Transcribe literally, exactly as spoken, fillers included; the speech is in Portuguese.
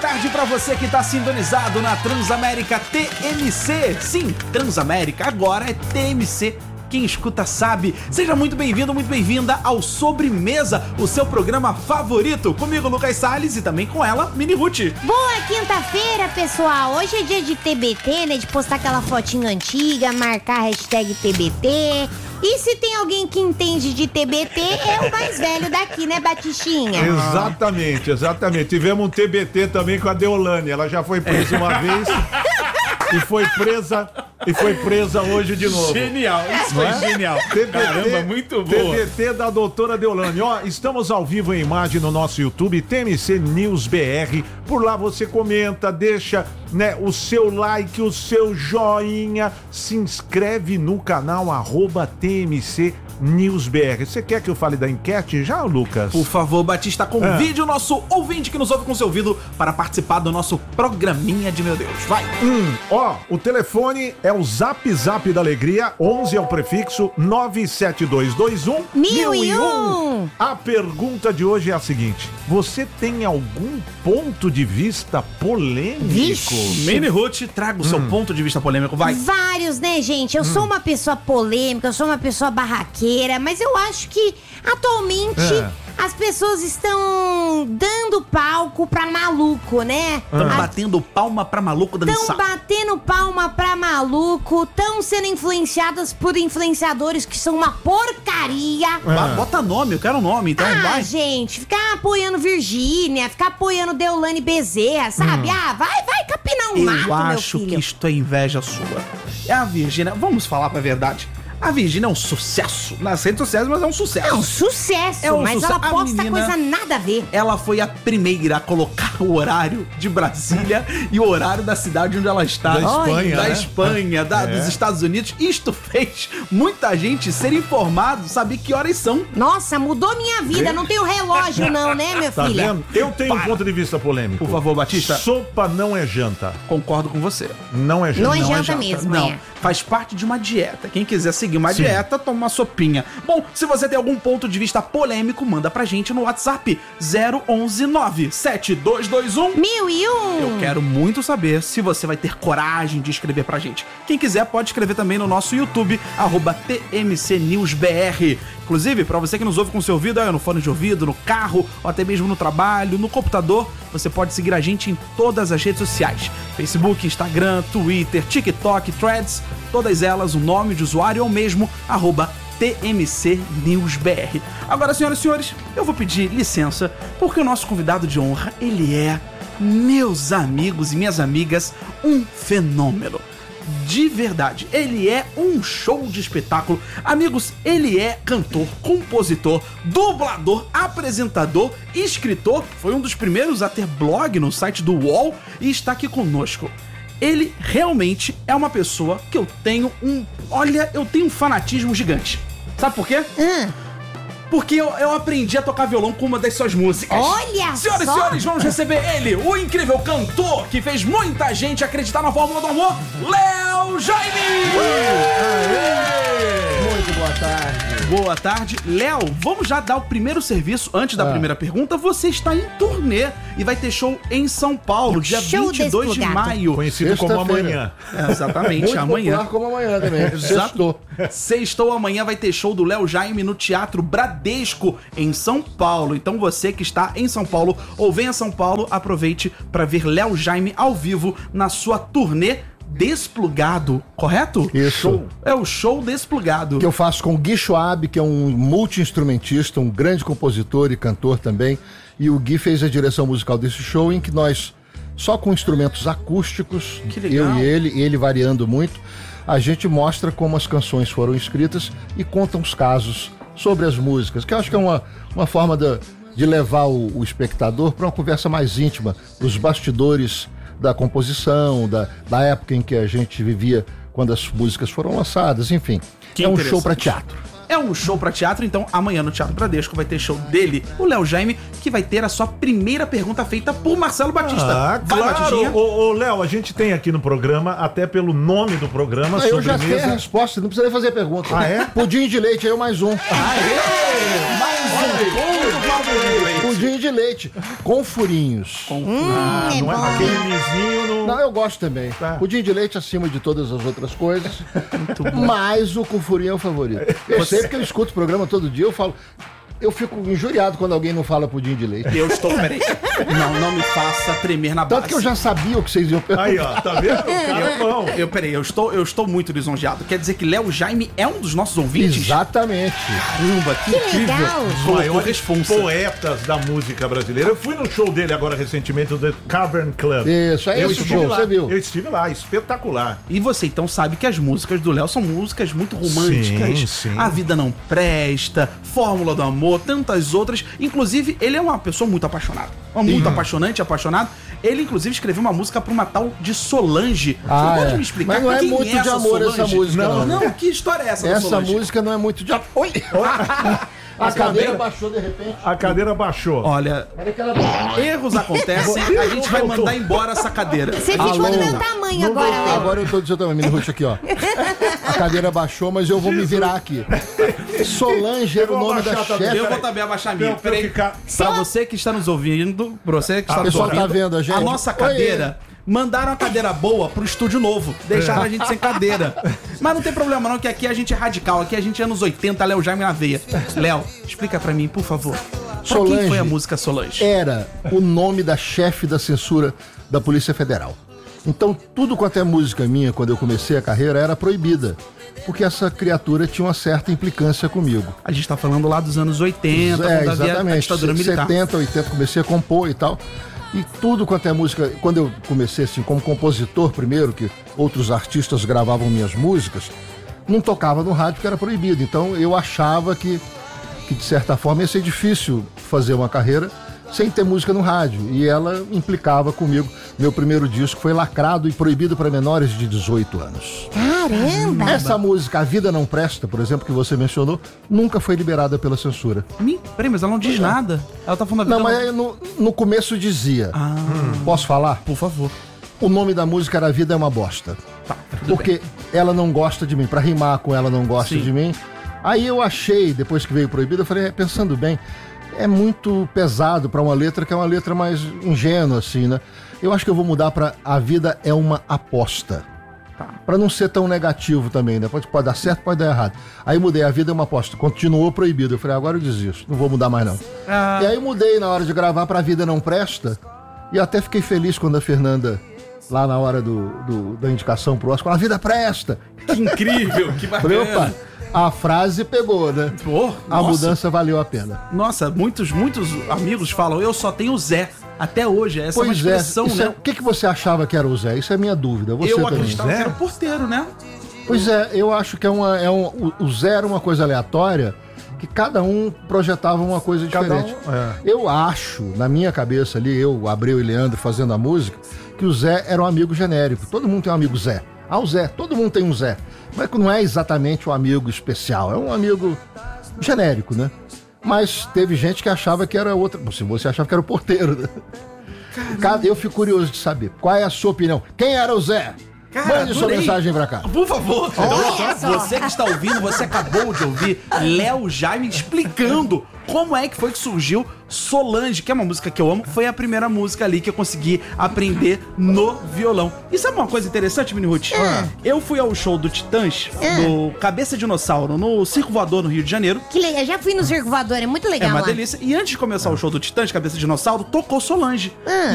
tarde para você que está sintonizado na Transamérica T M C. Sim, Transamérica agora é T M C. Quem escuta sabe. Seja muito bem-vindo, muito bem-vinda ao Sobremesa, o seu programa favorito. Comigo, Lucas Salles, e também com ela, Mini Ruth. Boa quinta-feira, pessoal. Hoje é dia de T B T, né? De postar aquela fotinha antiga, marcar a hashtag T B T. E se tem alguém que entende de T B T, é o mais velho daqui, né, Batistinha? Exatamente, exatamente. Tivemos um T B T também com a Deolane. Ela já foi presa uma vez e foi presa... E foi presa hoje de novo. Genial, isso foi é? genial. T B T, caramba, muito boa. T B T da doutora Deolane. Ó, estamos ao vivo em imagem no nosso YouTube, T M C News B R. Por lá você comenta, deixa, né, o seu like, o seu joinha, se inscreve no canal arroba T M C News B R. Você quer que eu fale da enquete já, Lucas? Por favor, Batista, convide ah. o nosso ouvinte que nos ouve com seu ouvido para participar do nosso programinha de meu Deus. Vai! Hum, ó, o telefone é o Zap Zap da Alegria, onze é o prefixo, nove sete dois dois um mil e um. A pergunta de hoje é a seguinte: você tem algum ponto de vista polêmico? Vixe. Mini Ruth, traga o seu hum. ponto de vista polêmico, vai. Vários, né, gente? Eu hum. sou uma pessoa polêmica, eu sou uma pessoa barraqueira, mas eu acho que atualmente é. as pessoas estão dando palco pra maluco, né? Estão ah. batendo palma pra maluco dançar. Estão batendo palma pra maluco, estão sendo influenciadas por influenciadores que são uma porcaria. Ah. Bota nome, eu quero um nome, então ah, vai. gente, ficar apoiando Virgínia, ficar apoiando Deolane Bezerra, sabe? Hum. Ah, vai, vai capinar um eu mato, meu filho. Eu acho que isto é inveja sua. É a Virgínia, vamos falar pra verdade. A Virgínia é um sucesso nas redes sociais, mas é um sucesso. É um sucesso, é um mas sucesso. Ela posta menina, coisa nada a ver. Ela foi a primeira a colocar o horário de Brasília e o horário da cidade onde ela está. Da Espanha, Da né? Espanha, da, é. dos Estados Unidos. Isto fez muita gente ser informado, saber que horas são. Nossa, mudou minha vida. É. Não tenho relógio não, né, meu tá filho? Vendo? Eu tenho Para. um ponto de vista polêmico. Por favor, Batista. Sopa não é janta. Concordo com você. Não é janta. Não é não janta, é janta mesmo, Não, é. faz parte de uma dieta. Quem quiser seguir uma Sim. dieta, toma uma sopinha. Bom, se você tem algum ponto de vista polêmico, manda pra gente no WhatsApp zero onze nove sete dois dois um mil e um. Eu quero muito saber se você vai ter coragem de escrever pra gente. Quem quiser pode escrever também no nosso YouTube, arroba T M C News B R. Inclusive, pra você que nos ouve com seu ouvido, aí, no fone de ouvido, no carro, ou até mesmo no trabalho, no computador, você pode seguir a gente em todas as redes sociais. Facebook, Instagram, Twitter, TikTok, Threads, todas elas, o nome de usuário é o mesmo, arroba T M C News B R. Agora, senhoras e senhores, eu vou pedir licença, porque o nosso convidado de honra, ele é, meus amigos e minhas amigas, um fenômeno. De verdade, ele é um show de espetáculo. Amigos, ele é cantor, compositor, dublador, apresentador, escritor. Foi um dos primeiros a ter blog no site do U O L e está aqui conosco. Ele realmente é uma pessoa que eu tenho um... Olha, eu tenho um fanatismo gigante. Sabe por quê? Hum. Porque eu, eu aprendi a tocar violão com uma das suas músicas. Olha Senhoras só. e senhores, vamos receber ele, o incrível cantor que fez muita gente acreditar na Fórmula do Amor, Léo Jaime! Aê! Muito boa tarde. Boa tarde. Léo, vamos já dar o primeiro serviço antes da ah. primeira pergunta. Você está em turnê e vai ter show em São Paulo, dia show vinte e dois de maio. Conhecido como amanhã. É, exatamente, Muito amanhã. popular como amanhã também. Sextou. Sextou amanhã vai ter show do Léo Jaime no Teatro Bradesco, em São Paulo. Então você que está em São Paulo ou vem a São Paulo, aproveite para ver Léo Jaime ao vivo na sua turnê Desplugado, correto? Isso. Show. É o show Desplugado. Que eu faço com o Gui Schwab, que é um multi-instrumentista, um grande compositor e cantor também. E o Gui fez a direção musical desse show, em que nós, só com instrumentos acústicos, que legal. eu e ele, ele variando muito, a gente mostra como as canções foram escritas e conta os casos sobre as músicas, que eu acho que é uma, uma forma de, de levar o, o espectador para uma conversa mais íntima, os bastidores da composição, da, da época em que a gente vivia quando as músicas foram lançadas, enfim. Que é um show para teatro. É um show pra teatro, então amanhã no Teatro Bradesco vai ter show dele, o Léo Jaime, que vai ter a sua primeira pergunta feita por Marcelo Batista. Ah, vai, claro. Batistinha. Ô, ô, Léo, a gente tem aqui no programa, até pelo nome do programa, Ah, eu já sobremesa. sei a resposta, não precisa nem fazer pergunta. Ah, é? Pudim de leite, aí eu mais um. Aê! Mais um Pudim de leite com furinhos. Hum, Ah, é não é bom. aquele lisinho no... Não, eu gosto também. Tá. Pudim de leite acima de todas as outras coisas. Mas o com furinho é o favorito. Eu sei porque eu escuto o programa todo dia, eu falo... Eu fico injuriado quando alguém não fala pudim de leite. Eu estou, peraí. Não, não me faça tremer na base. Tanto que eu já sabia o que vocês iam perguntar. Aí, ó, tá vendo? O cara é bom. Eu, peraí, eu estou, eu estou muito lisonjeado. Quer dizer que Léo Jaime é um dos nossos ouvintes? Exatamente. Caramba, que, Que incrível. legal. Os Colocou maiores responsa. poetas da música brasileira. Eu fui no show dele agora recentemente, do The Cavern Club. Isso, é eu esse estive show, lá, você viu? Eu estive lá, espetacular. E você então sabe que as músicas do Léo são músicas muito românticas. Sim, sim. A Vida Não Presta, Fórmula do Amor, tantas outras. Inclusive, ele é uma pessoa muito apaixonada. Muito apaixonante, apaixonado. Ele, inclusive, escreveu uma música pra uma tal de Solange. Ah, Você pode é. me explicar Mas não é quem muito de essa amor essa Solange? música, Não, não. não, que história é essa da Essa Solange? música não é muito de... Oi! A Você cadeira tá bem? baixou de repente. A cadeira baixou. Olha, Peraí que ela baixou. erros acontecem, a gente vai mandar embora essa cadeira. Você ficou Alô? do meu tamanho agora, Léo. Agora eu tô do seu tamanho, Mini Ruth, aqui, ó. A cadeira baixou, mas eu vou me virar aqui. Solange era o Eu vou nome da abaixar também. chefe. Eu vou também abaixar a minha. Pra- pra Peraí. ficar- Pra você que está nos ouvindo, pra você que está O nos pessoal ouvindo, tá vendo a gente? a nossa Oi. cadeira, mandaram a cadeira boa pro estúdio novo. Deixaram a gente sem cadeira. Mas não tem problema não, que aqui a gente é radical. Aqui a gente é anos oitenta, Léo Jaime na veia. Léo, explica pra mim, por favor. Pra quem Solange foi a música Solange? Era o nome da chefe da censura da Polícia Federal. Então, tudo quanto é música minha, quando eu comecei a carreira, era proibida. Porque essa criatura tinha uma certa implicância comigo. A gente tá falando lá dos anos oitenta, É, quando havia a exatamente. ditadura militar. setenta, oitenta, comecei a compor e tal. E tudo quanto é música, quando eu comecei assim, como compositor primeiro, que outros artistas gravavam minhas músicas, não tocava no rádio porque era proibido. Então eu achava que, que de certa forma ia ser difícil fazer uma carreira sem ter música no rádio. E ela implicava comigo. Meu primeiro disco foi lacrado e proibido para menores de dezoito anos. Caramba! Essa música, A Vida Não Presta, por exemplo, que você mencionou, nunca foi liberada pela censura. Me... Peraí, mas ela não diz nada. Ela tá falando a Não, vida mas no, no começo dizia. Ah, Posso falar? por favor. O nome da música era A Vida é uma Bosta. Tá, tudo Porque bem. ela não gosta de mim. Pra rimar com ela não gosta Sim. de mim. Aí eu achei, depois que veio proibido, eu falei, é, pensando bem, é muito pesado pra uma letra que é uma letra mais ingênua, assim, né? Eu acho que eu vou mudar pra A Vida é uma Aposta. Tá. Pra não ser tão negativo também, né? Pode, pode dar certo, pode dar errado. Aí mudei, A Vida é uma Aposta. Continuou proibido. Eu falei, agora eu desisto, não vou mudar mais não. Ah, E aí mudei na hora de gravar pra Vida Não Presta. E até fiquei feliz quando a Fernanda, lá na hora do, do- da indicação pro Oscar, a vida presta. que incrível, que Falei, opa, bacana. a frase pegou, né? Pô, A nossa. mudança valeu a pena. Nossa, muitos, muitos amigos falam, eu só tenho Zé. Até hoje, essa é uma Pois é, expressão, isso é- né? o que, que você achava que era o Zé? Isso é minha dúvida. Você Eu também. acreditava Zé? que era o porteiro, né? Pois é, eu acho que é uma, é um, o, o Zé era uma coisa aleatória que cada um projetava uma coisa Cada um, diferente. é. Eu acho, na minha cabeça ali, eu, Abreu e Leandro fazendo a música, que o Zé era um amigo genérico. Todo mundo tem um amigo Zé. Ah, o Zé, todo mundo tem um Zé. Mas não é exatamente um amigo especial, é um amigo genérico, né? Mas teve gente que achava que era outra. Se você achava que era o porteiro, né? Cada- Eu fico curioso de saber. Qual é a sua opinião? Quem era o Zé? Cara, Mande sua adorei. mensagem pra cá. Por favor. Então, Olha só. você que está ouvindo, você acabou de ouvir Léo Jaime explicando como é que foi que surgiu Solange, que é uma música que eu amo. Foi a primeira música ali que eu consegui aprender no violão. E sabe uma coisa interessante, Mini Ruth? Eu fui ao show do Titãs, do Cabeça Dinossauro, no Circo Voador, no Rio de Janeiro. Que legal, já fui no Circo Voador, é muito É legal uma lá. delícia. E antes de começar o show do Titãs, Cabeça Dinossauro, tocou Solange. Ah.